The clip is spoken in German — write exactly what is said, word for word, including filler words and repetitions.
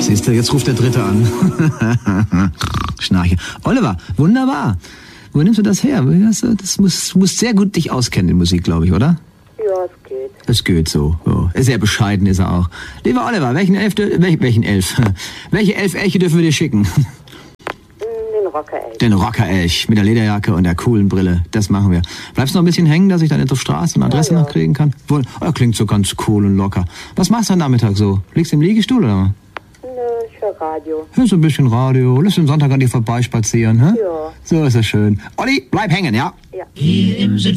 Siehst du, jetzt ruft der Dritte an. Schnarche. Oliver, wunderbar. Wo nimmst du das her? Das muss, muss sehr gut dich auskennen in Musik, glaube ich, oder? Ja, es geht. Es geht so. so. Sehr bescheiden ist er auch. Lieber Oliver, welchen Elf, welch, welchen Elf? Welche Elf Elche dürfen wir dir schicken? Den Rockerelch. Den Rockerelch mit der Lederjacke und der coolen Brille. Das machen wir. Bleibst du noch ein bisschen hängen, dass ich deine Straße und Adresse ja, ja. noch kriegen kann? Wohl, oh, klingt so ganz cool und locker. Was machst du am Nachmittag so? Liegst du im Liegestuhl oder was? Ich höre Radio. Hörst du ein bisschen Radio? Lässt du am Sonntag an dir vorbeispazieren, hä? Ja. So ist das schön. Olli, bleib hängen, ja? Ja. Hier im Süd